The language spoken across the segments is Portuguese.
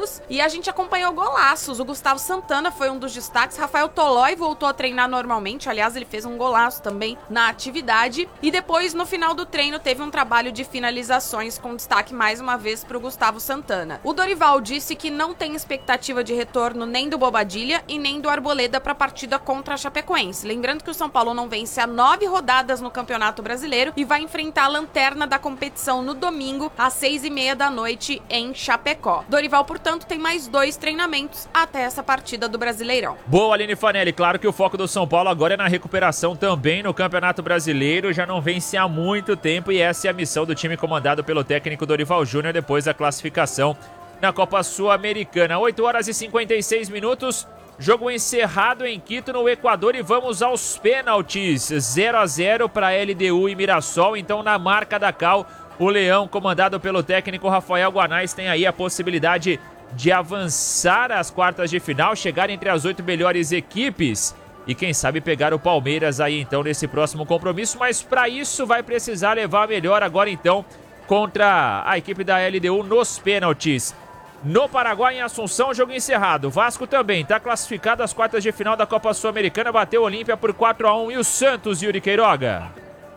minutos e a gente acompanhou golaços. O Gustavo Santana foi um dos destaques. Rafael Tolói voltou a treinar normalmente. Aliás, ele fez um golaço também na atividade. E depois, no final do treino, teve um trabalho de finalizações com destaque mais uma vez para o Gustavo Santana. O Dorival disse que não tem expectativa de retorno nem do Bobadilla e nem do Arboleda para a partida contra a Chapecoense. Lembrando que o São Paulo não vence há 9 rodadas no Campeonato Brasileiro e vai enfrentar a lanterna da competição no domingo, às 6h30 da noite, em Chapecó. Dorival, portanto, tem mais 2 treinamentos até essa partida do Brasileirão. Boa, Aline Fanelli. Claro que o foco do São Paulo agora é na recuperação também no Campeonato Brasileiro. Já não vence há muito tempo e essa é a missão do time comandado pelo técnico Dorival Júnior depois da classificação na Copa Sul-Americana. 8h56. Jogo encerrado em Quito, no Equador, e vamos aos pênaltis. 0-0 para LDU e Mirassol. Então, na marca da Cal, o Leão, comandado pelo técnico Rafael Guanais, tem aí a possibilidade de avançar às quartas de final, chegar entre as 8 melhores equipes e quem sabe pegar o Palmeiras aí então nesse próximo compromisso, mas para isso vai precisar levar a melhor agora então contra a equipe da LDU nos pênaltis. No Paraguai, em Assunção, jogo encerrado. Vasco também está classificado às quartas de final da Copa Sul-Americana, bateu o Olímpia por 4-1. E o Santos, Yuri Queiroga?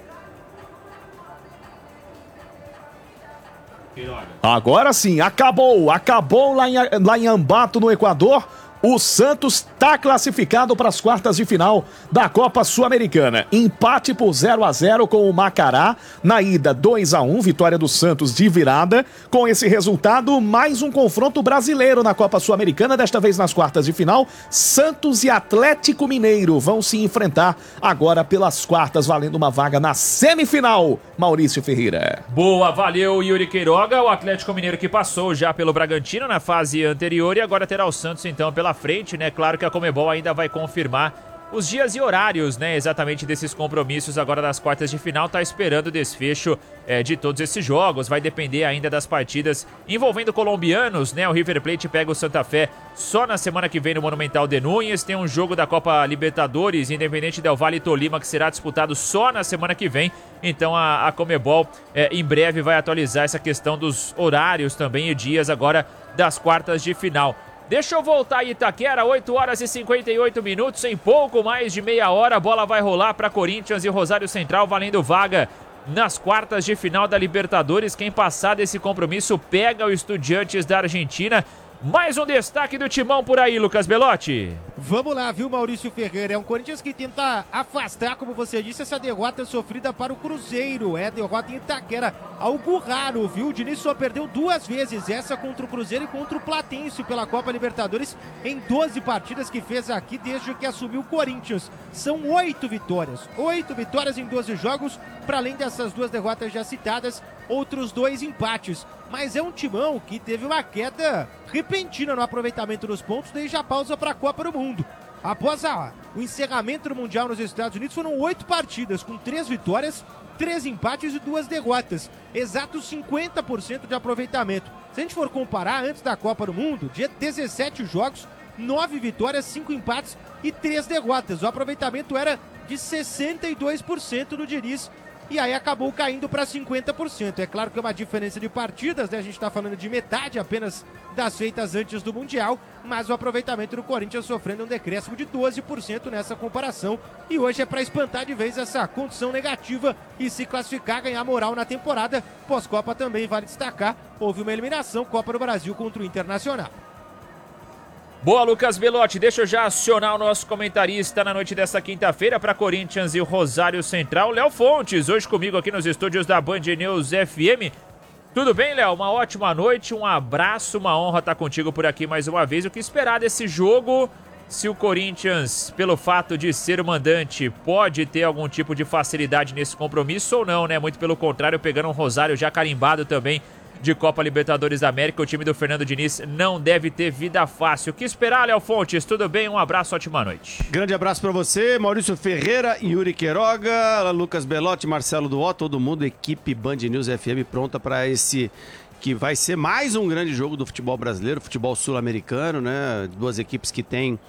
Agora sim, acabou lá em Ambato, no Equador. O Santos está classificado para as quartas de final da Copa Sul-Americana. Empate por 0-0 com o Macará. Na ida, 2-1, vitória do Santos de virada. Com esse resultado, mais um confronto brasileiro na Copa Sul-Americana, desta vez nas quartas de final. Santos e Atlético Mineiro vão se enfrentar agora pelas quartas, valendo uma vaga na semifinal. Maurício Ferreira. Boa, valeu, Yuri Queiroga. O Atlético Mineiro que passou já pelo Bragantino na fase anterior e agora terá o Santos então pela frente, né? Claro que a Conmebol ainda vai confirmar os dias e horários, né, exatamente desses compromissos agora das quartas de final. Tá esperando o desfecho de todos esses jogos, vai depender ainda das partidas envolvendo colombianos, né? O River Plate pega o Santa Fé só na semana que vem no Monumental de Núñez. Tem um jogo da Copa Libertadores, Independente Del Valle e Tolima, que será disputado só na semana que vem. Então a Conmebol em breve vai atualizar essa questão dos horários também e dias agora das quartas de final. Deixa eu voltar em Itaquera, 8h58, em pouco mais de meia hora, a bola vai rolar para Corinthians e Rosário Central, valendo vaga nas quartas de final da Libertadores. Quem passar desse compromisso pega o Estudiantes da Argentina. Mais um destaque do Timão por aí, Lucas Belotti. Vamos lá, viu, Maurício Ferreira? É um Corinthians que tenta afastar, como você disse, essa derrota sofrida para o Cruzeiro. É derrota em Itaquera. Algo raro, viu? O Diniz só perdeu 2 vezes, essa contra o Cruzeiro e contra o Platense pela Copa Libertadores, em 12 partidas que fez aqui desde que assumiu o Corinthians. São 8 vitórias. 8 vitórias em 12 jogos, para além dessas 2 derrotas já citadas, outros 2 empates. Mas é um Timão que teve uma queda repentina no aproveitamento dos pontos desde a pausa para a Copa do Mundo. Após o encerramento do Mundial nos Estados Unidos, foram 8 partidas, com 3 vitórias, 3 empates e 2 derrotas. Exato 50% de aproveitamento. Se a gente for comparar, antes da Copa do Mundo, de 17 jogos, 9 vitórias, 5 empates e 3 derrotas. O aproveitamento era de 62% do Diniz. E aí acabou caindo para 50%. É claro que é uma diferença de partidas, né? A gente está falando de metade apenas das feitas antes do Mundial, mas o aproveitamento do Corinthians sofrendo um decréscimo de 12% nessa comparação. E hoje é para espantar de vez essa condição negativa e se classificar, ganhar moral na temporada. Pós-Copa também vale destacar, houve uma eliminação, Copa do Brasil contra o Internacional. Boa, Lucas Belotti, deixa eu já acionar o nosso comentarista na noite dessa quinta-feira para Corinthians e o Rosário Central, Léo Fontes, hoje comigo aqui nos estúdios da Band News FM. Tudo bem, Léo? Uma ótima noite, um abraço, uma honra estar contigo por aqui mais uma vez. O que esperar desse jogo? Se o Corinthians, pelo fato de ser o mandante, pode ter algum tipo de facilidade nesse compromisso ou não, né? Muito pelo contrário, pegando um Rosário já carimbado também de Copa Libertadores da América, o time do Fernando Diniz não deve ter vida fácil. O que esperar, Léo Fontes? Tudo bem? Um abraço, ótima noite. Grande abraço pra você, Maurício Ferreira, Yuri Queiroga, Lucas Belotti, Marcelo Duó, todo mundo, equipe Band News FM pronta para esse que vai ser mais um grande jogo do futebol brasileiro, futebol sul-americano, né? 2 equipes que têm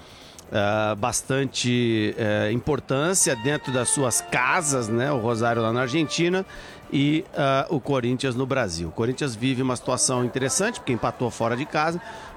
bastante importância dentro das suas casas, né? O Rosário lá na Argentina e o Corinthians no Brasil. O Corinthians vive uma situação interessante porque empatou fora de casa,